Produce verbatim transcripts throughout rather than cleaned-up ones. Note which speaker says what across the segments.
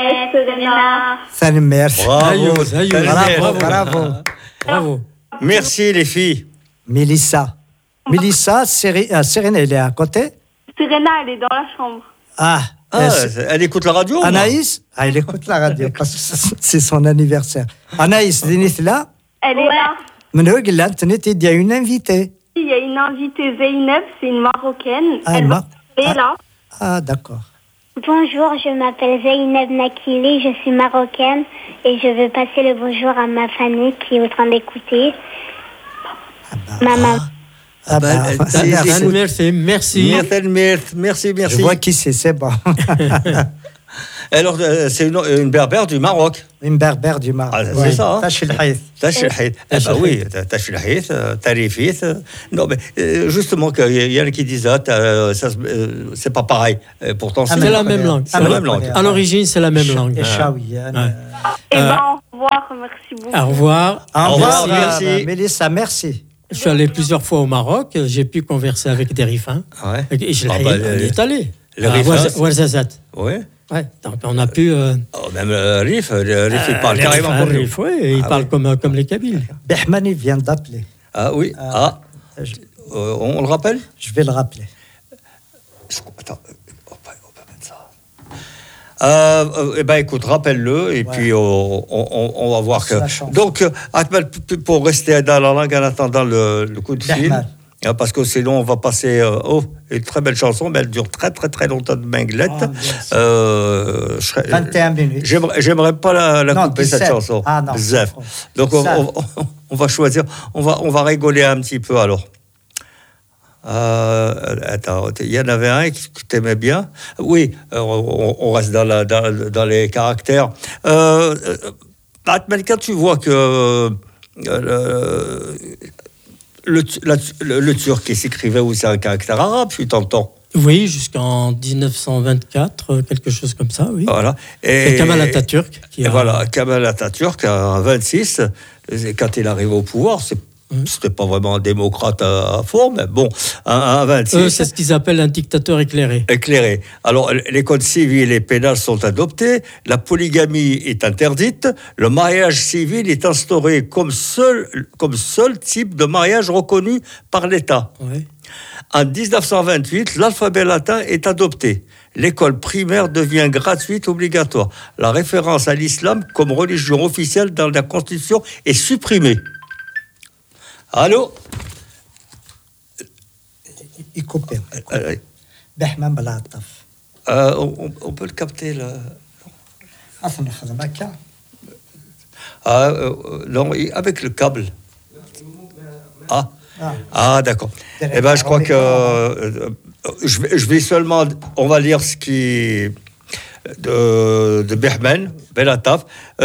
Speaker 1: Salim
Speaker 2: Bravo,
Speaker 1: bravo, bravo.
Speaker 2: Bravo. Merci les filles.
Speaker 1: Mélissa. Mélissa, Serena, elle est à côté.
Speaker 3: Serena, elle est dans la chambre.
Speaker 1: Ah,
Speaker 2: Ah, elle écoute la radio.
Speaker 1: Anaïs, ah, elle écoute la radio parce que c'est son anniversaire. Anaïs, Zenith là.
Speaker 3: Elle est là.
Speaker 1: Menouig, là, il y a une invitée.
Speaker 3: Il y a une invitée, Zeynep, c'est une Marocaine.
Speaker 1: Ah,
Speaker 3: elle
Speaker 1: ma-
Speaker 3: est
Speaker 1: ah.
Speaker 3: là.
Speaker 1: Ah, d'accord.
Speaker 4: Bonjour, je m'appelle Zeynep Nakili, je suis marocaine et je veux passer le bonjour à ma famille qui est en train d'écouter. Maman.
Speaker 1: Ah, bah,
Speaker 2: bah,
Speaker 1: ah,
Speaker 2: c'est-
Speaker 1: merci.
Speaker 2: c'est-
Speaker 5: Merci, merci.
Speaker 2: Merci, merci, merci, merci.
Speaker 1: Je vois qui c'est, c'est bon.
Speaker 2: Alors, euh, c'est une, une berbère du Maroc.
Speaker 1: Une berbère du Maroc.
Speaker 2: Ah, c'est ça, hein.
Speaker 1: Tach el Haït.
Speaker 2: Tach el Haït. Eh ben oui, Tach el Haït, euh, Tarifit. euh, Non, mais euh, justement, il y en a qui disent, ah, t'as- ça, se- euh, c'est pas pareil. Et pourtant,
Speaker 1: Ah,
Speaker 2: c'est
Speaker 5: C'est
Speaker 1: mais-
Speaker 5: la même langue.
Speaker 2: c'est la même langue.
Speaker 5: À l'origine, c'est la même langue.
Speaker 1: Et Chaouian.
Speaker 5: Ouais.
Speaker 3: Eh
Speaker 5: Euh,
Speaker 3: ben, au revoir, merci beaucoup.
Speaker 5: Au revoir.
Speaker 1: Au
Speaker 2: revoir,
Speaker 1: revoir,
Speaker 2: merci.
Speaker 1: euh, Mélissa, merci.
Speaker 5: Je suis allé plusieurs fois au Maroc. J'ai pu converser avec des rifins.
Speaker 2: Ouais.
Speaker 5: Et je
Speaker 2: Ah,
Speaker 5: l'ai-
Speaker 2: bah,
Speaker 5: on y est allé.
Speaker 2: les
Speaker 5: À
Speaker 2: rifins,
Speaker 5: Ouaza-
Speaker 2: c'est-
Speaker 5: Ouarzazate.
Speaker 2: Oui.
Speaker 5: Ouais, donc on a pu. euh,
Speaker 2: Oh, même le Rif, le Rif, il
Speaker 5: euh,
Speaker 2: parle
Speaker 5: les
Speaker 2: carrément
Speaker 5: rifins,
Speaker 2: comme nous.
Speaker 5: Rif, ouais, et il
Speaker 2: Ah,
Speaker 5: parle
Speaker 2: oui.
Speaker 5: comme, comme les Kabyles.
Speaker 1: Behmani vient d'appeler.
Speaker 2: Ah oui. Ah.
Speaker 1: Je,
Speaker 2: Euh, on le rappelle.
Speaker 1: je vais le rappeler.
Speaker 2: Attends, on peut, on peut mettre ça. Euh, euh, eh ben écoute, rappelle-le et
Speaker 1: Ouais.
Speaker 2: puis on, on, on- on va voir
Speaker 1: C'est
Speaker 2: que.
Speaker 1: la chance.
Speaker 2: Donc, euh, Ahmed, p- pour rester dans la langue en attendant le, le coup de fil,
Speaker 1: Ahmed.
Speaker 2: hein, parce que sinon on va passer. Euh, oh, une très belle chanson, mais elle dure très très très longtemps de Benguelette.
Speaker 1: Ah, bien sûr.
Speaker 2: Euh, je serais-
Speaker 1: vingt et un minutes.
Speaker 2: J'aimerais, j'aimerais pas la, la
Speaker 1: Non,
Speaker 2: couper cette
Speaker 1: dix-sept.
Speaker 2: chanson.
Speaker 1: Ah, non,
Speaker 2: Bzaf.
Speaker 1: c'est trop.
Speaker 2: Donc on,
Speaker 1: Ça.
Speaker 2: on- on- on va choisir, on va, on va rigoler un petit peu alors. Euh, attends, il y en avait un que tu aimais bien. Oui, euh, on, on reste dans, la, dans, dans les caractères. Euh, euh, Ahmed, quand tu vois que euh, le, le, la- le, le turc qui s'écrivait où c'est un caractère arabe, tu t'entends.
Speaker 5: Oui, jusqu'en dix-neuf cent vingt-quatre, euh, quelque chose comme ça, oui.
Speaker 2: Voilà.
Speaker 5: C'est Kemal Atatürk qui
Speaker 2: Et
Speaker 5: a...
Speaker 2: voilà, Kemal Atatürk, en vingt-six, quand il arrive au pouvoir, c'est, c'était pas vraiment un démocrate à, à fond, mais bon, en, en vingt-six...
Speaker 5: Eux, c'est ce qu'ils appellent un dictateur éclairé.
Speaker 2: éclairé. Alors, les codes civils et pénals sont adoptés, la polygamie est interdite, le mariage civil est instauré comme seul, comme seul type de mariage reconnu par l'État.
Speaker 5: Ouais.
Speaker 2: En dix-neuf cent vingt-huit, l'alphabet latin est adopté. L'école primaire devient gratuite, obligatoire. La référence à l'islam comme religion officielle dans la Constitution est supprimée. Allô?
Speaker 1: Il coupe.
Speaker 2: Euh,
Speaker 1: Behman Balataf.
Speaker 2: euh, on, on peut le capter, là.
Speaker 1: Hassan Khazamaka.
Speaker 2: Ah, euh, non, et avec le câble. Ah,
Speaker 1: Ah.
Speaker 2: ah d'accord. Eh bien, je crois que euh, je, vais, je vais seulement, on va lire ce qui de, de Behmen, Belataf.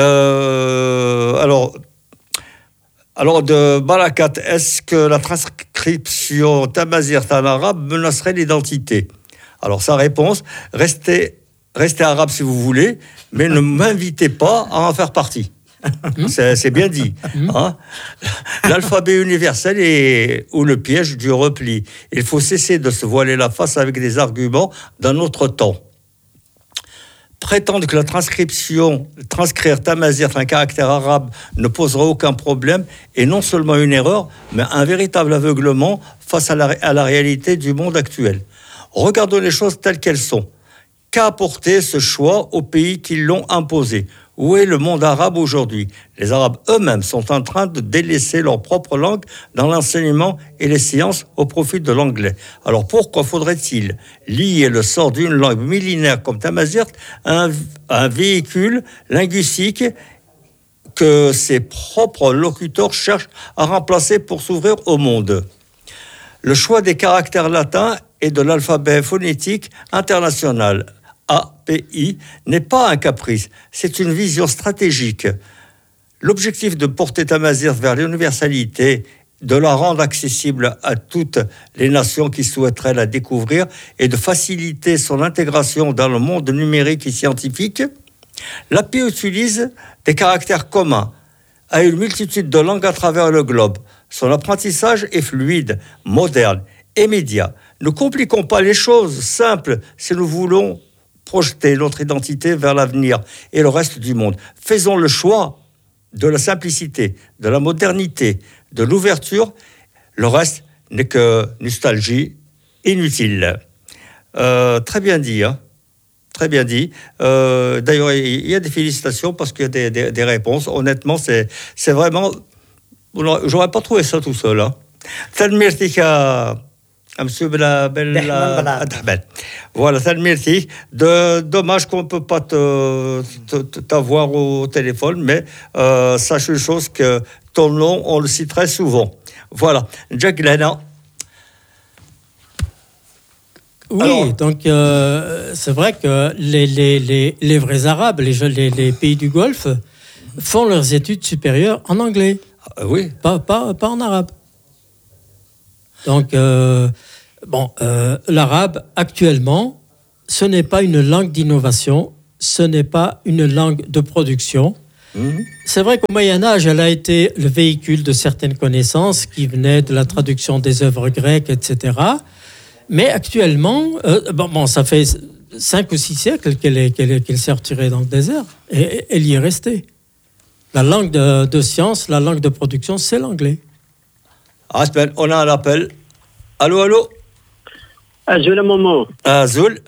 Speaker 2: Euh, alors, alors, de Barakat, est-ce que la transcription tamazirt en arabe menacerait l'identité? Alors, sa réponse, restez, restez arabe si vous voulez, mais ne m'invitez pas à en faire partie. C'est, c'est bien dit. Hein. L'alphabet universel est ou le piège du repli. Il faut cesser de se voiler la face avec des arguments d'un autre temps. Prétendre que la transcription, transcrire tamazirt, un caractère arabe, ne posera aucun problème est non seulement une erreur, mais un véritable aveuglement face à la, à la réalité du monde actuel. Regardons les choses telles qu'elles sont. Qu'a apporté ce choix aux pays qui l'ont imposé? Où est le monde arabe aujourd'hui? Les Arabes eux-mêmes sont en train de délaisser leur propre langue dans l'enseignement et les sciences au profit de l'anglais. Alors pourquoi faudrait-il lier le sort d'une langue millénaire comme tamazirt à un, à un véhicule linguistique que ses propres locuteurs cherchent à remplacer pour s'ouvrir au monde? Le choix des caractères latins et de l'alphabet phonétique international A P I n'est pas un caprice, c'est une vision stratégique. L'objectif de porter tamazirt vers l'universalité, de la rendre accessible à toutes les nations qui souhaiteraient la découvrir et de faciliter son intégration dans le monde numérique et scientifique, l'A P I utilise des caractères communs à une multitude de langues à travers le globe. Son apprentissage est fluide, moderne, immédiat. Ne compliquons pas les choses, simples, si nous voulons projeter notre identité vers l'avenir et le reste du monde. Faisons le choix de la simplicité, de la modernité, de l'ouverture. Le reste n'est que nostalgie inutile. Euh, très bien dit, hein. Très bien dit. Euh, d'ailleurs, il y a des félicitations parce qu'il y a des, des, des réponses. Honnêtement, c'est, c'est vraiment... J'aurais pas trouvé ça tout seul. Hein. Merci à monsieur Bella Bella. Voilà, merci. De, dommage qu'on ne peut pas te, te, te, t'avoir au téléphone, mais euh, sache une chose que ton nom, on le cite très souvent. Voilà. Jack Lena.
Speaker 5: Oui,
Speaker 2: Alors,
Speaker 5: donc euh, c'est vrai que les, les, les, les vrais Arabes, les, les, les pays du Golfe, font leurs études supérieures en anglais.
Speaker 2: Euh, oui.
Speaker 5: Pas, pas, pas en arabe. Donc, euh, bon, euh, l'arabe, actuellement, ce n'est pas une langue d'innovation, ce n'est pas une langue de production. Mmh. C'est vrai qu'au Moyen-Âge, elle a été le véhicule de certaines connaissances qui venaient de la traduction des œuvres grecques, et cetera. Mais actuellement, euh, bon, bon, ça fait cinq ou six siècles qu'elle, est, qu'elle, est, qu'elle s'est retirée dans le désert et, et elle y est restée. La langue de, de science, la langue de production, c'est l'anglais.
Speaker 2: Aspen, on a un appel. Allô, allô.
Speaker 6: Azul, Momo.
Speaker 2: Azul.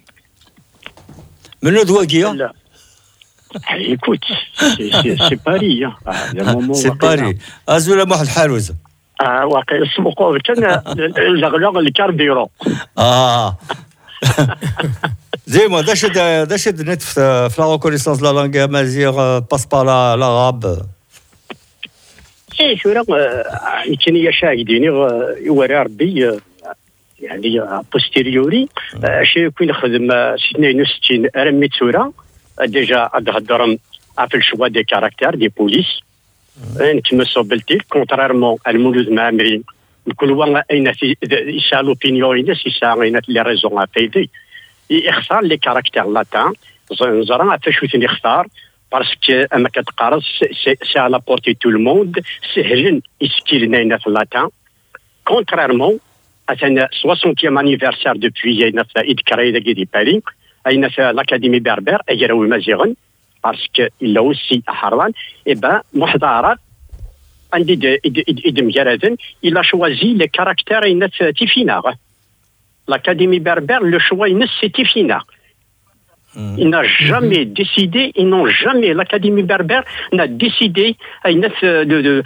Speaker 2: Mais le doigt Guillaume.
Speaker 6: Ah, écoute, c'est, c'est, c'est Paris. Hein. Ah,
Speaker 2: c'est Paris. Azul, Mohamed Harouz.
Speaker 6: Ah, واقع السبوق كان الغلق الكاربيرو.
Speaker 2: Ah. Dis-moi, d'achet d'achet de net في la reconnaissance de la langue amazigh passe par la l'arabe.
Speaker 6: ايه شو راه يمكن يا شاهديني يوري ربي يعني بوستيريوري شي كون نخدم اثنين وستين رميت سوره ديجا ادهضرم في الشوا دي كاركتير دي بوليس نتم صوبلتي كونترارمون المولود معمري كل واحد اين يسال اوبينيون ينس يسال لي ريزون ابيدي يختار لي كاركتير لاتان نزرا فاش وثني يختار باسكو اما كتقارص سي على بورتي تو الموند سهل يسكيلنا هنا في اللاتان كونترارمون اتنا soixantième anniversaire depuis هنا في عيد كرايدا دي باري هنا في لاكاديمي بربر اجراو مزيغن باسكو الا اوسي حران اي با محضرات عندي ادم جرادن il a choisi les caractères هنا في تيفينار l'académie berbère le choix هنا c'est تيفينار. Il n'a jamais décidé, ils n'ont jamais, l'Académie berbère n'a décidé de de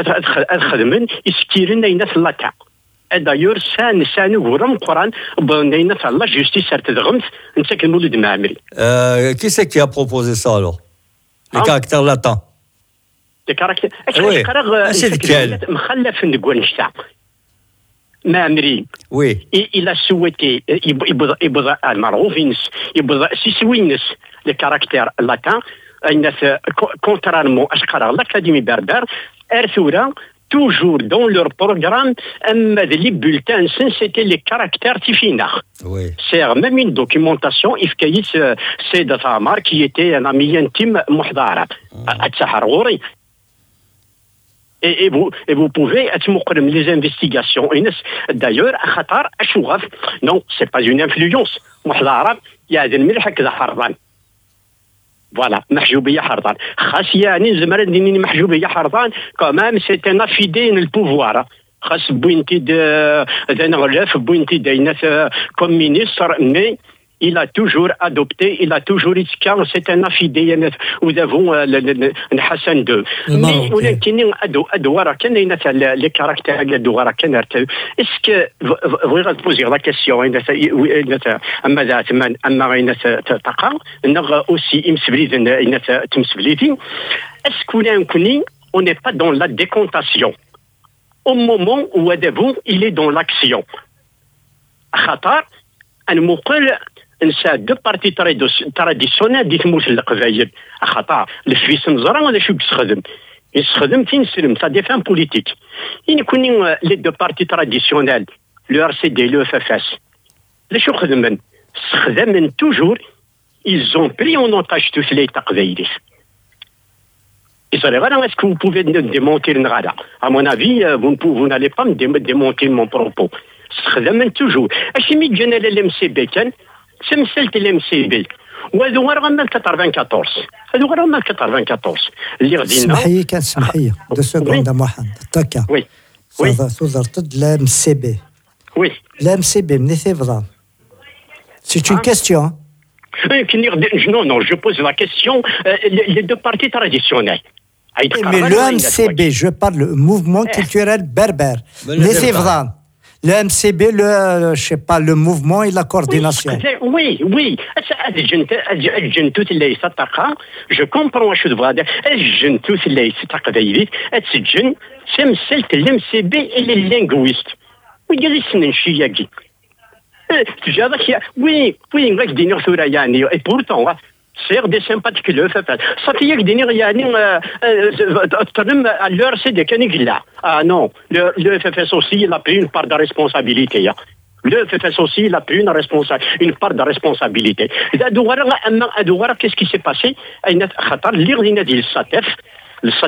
Speaker 6: de latin. Et d'ailleurs, ça, ça nous voit Coran, la justice,
Speaker 2: Qui c'est qui a proposé ça alors? Les caractères latins.
Speaker 6: Les caractères.
Speaker 2: Oui. C'est lequel?
Speaker 6: Mamri.
Speaker 2: Oui.
Speaker 6: Et il a souhaité, il il les caractères latins, contrairement à ce qu'a l'Académie berbère, Erthura, toujours dans leur programme, les bulletins, c'était les caractères tifina.
Speaker 2: Oui.
Speaker 6: C'est même une documentation, Ifkaïs Seyda Tamar, qui était un ami intime, Mouhdara, à Tsaharouri. Et, et, vous, et vous pouvez être les investigations. D'ailleurs, Khatar, Ashouaf, non, c'est pas une influence. Il y a des milhak de Hardan. Voilà, Mahjoubiya Hardan. Khassiani, Zemaradini Mahjoubiya Hardan, quand même, c'est un affidé dans le pouvoir. Khass Bouinti d'un relève, Bouinti d'un comme ministre, mais il a toujours adopté, il a toujours dit que c'est un affidé. Nous avons le Hassan deux. Mais on a les caractères de Douara. Est-ce que vous allez poser la question aussi, est-ce qu'on n'est pas dans la décontation au moment où il est dans l'action? Khatar, un نسى دو بارتي تراديسيونيل دي تموت القبايل خطا السويس نزرا ولا شو يستخدم يستخدم تنسلم سا ديفان بوليتيك يعني كوني لي دو بارتي تراديسيونيل لو ار سي دي لو اف اف اس لاشو خدمن استخدمن توجور ils ont pris en otage tous les taqbaylis. Et ça, est-ce que vous pouvez démonter une rada? À mon avis, vous, vous n'allez pas me démonter mon propos. استخدمن توجور اش مي جانا للم سي بيكن سمسلت الام سي بي وهذو غير غير أربعة وأربعين هذو غير غير أربعة وأربعين اللي غادينا
Speaker 1: اسمح لي كان اسمح لي دو سكوند محمد تاكا
Speaker 6: وي وي
Speaker 1: تضرت لام سي بي
Speaker 6: وي
Speaker 1: l'M C B منين تفضل c'est une question
Speaker 6: non non je pose la question euh, les, les deux partis traditionnels
Speaker 1: mais le M C B je parle le mouvement culturel berbère منين تفضل le M C B le je sais pas le mouvement et la coordination
Speaker 6: oui oui الجنتوت اللي يستطرقها je comprends واش تبغى الجنتوت اللي يستطرق دايريت الجن سمسلت الام سي بي اللي لينغويست ويدير السنن شياكي تجاهك وي وين غاك دينيغ ثورة يعني اي بورتون سير دي سيمباتيك لو فافال صافي ياك دينيغ يعني ترم لور سي دي كان يقلع اه نو لو فافال اوسي لا بري اون بار دو ريسبونسابيلتي Le F F S aussi, il a pris une, responsa- une part de responsabilité. Qu'est-ce qui s'est passé? Il y a le S A T F, le S A